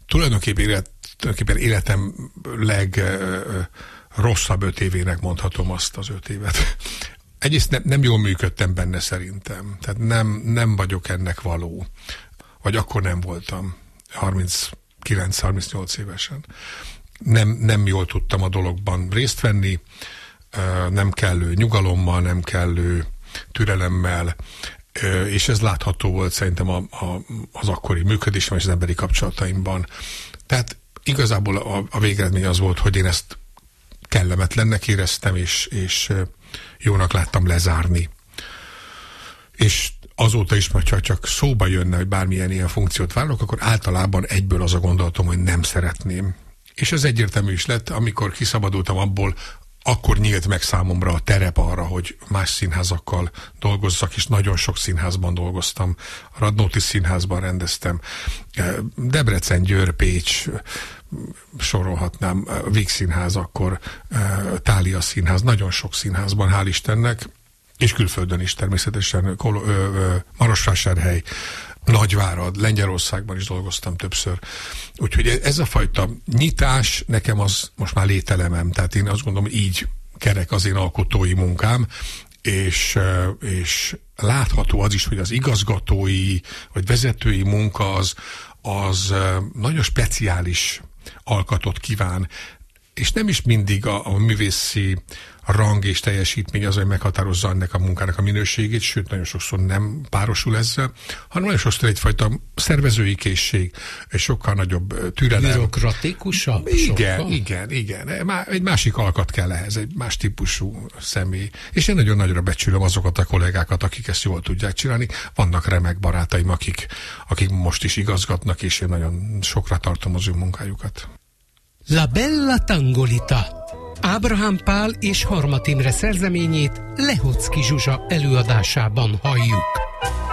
tulajdonképpen életem legrosszabb 5 évének mondhatom azt az 5 évet. Egyrészt nem jól működtem benne szerintem. Tehát nem vagyok ennek való. Vagy akkor nem voltam. 39-38 évesen. Nem jól tudtam a dologban részt venni, nem kellő nyugalommal, nem kellő türelemmel, és ez látható volt szerintem az akkori működésem és az emberi kapcsolataimban. Tehát igazából a végeredmény az volt, hogy én ezt kellemetlennek éreztem, és jónak láttam lezárni. És azóta is, ha csak szóba jönne, hogy bármilyen ilyen funkciót vállalok, akkor általában egyből az a gondolatom, hogy nem szeretném. És ez egyértelmű is lett, amikor kiszabadultam abból, akkor nyílt meg számomra a terep arra, hogy más színházakkal dolgozzak, és nagyon sok színházban dolgoztam. A Radnóti Színházban rendeztem, Debrecen, Győr, Pécs, sorolhatnám, Víg Színház, akkor Thália Színház, nagyon sok színházban, hál' Istennek, és külföldön is természetesen, Marosvásárhely, Nagyvárad, Lengyelországban is dolgoztam többször. Úgyhogy ez a fajta nyitás nekem az most már lételemem. Tehát én azt gondolom, így kerek az én alkotói munkám, és látható az is, hogy az igazgatói vagy vezetői munka az nagyon speciális alkatot kíván, és nem is mindig a művészi rang és teljesítmény az, hogy meghatározza ennek a munkának a minőségét, sőt, nagyon sokszor nem párosul ezzel, hanem nagyon sokszor egyfajta szervezői készség, és sokkal nagyobb türelem. Bürokratikusabb? Igen. Egy másik alkat kell ehhez, egy más típusú személy. És én nagyon nagyra becsülöm azokat a kollégákat, akik ezt jól tudják csinálni. Vannak remek barátaim, akik most is igazgatnak, és én nagyon sokra tartom az ő munkájukat. La Bella Tangolita. Ábrahám Pál és Harmat Imre szerzeményét Lehocki Zsuzsa előadásában halljuk.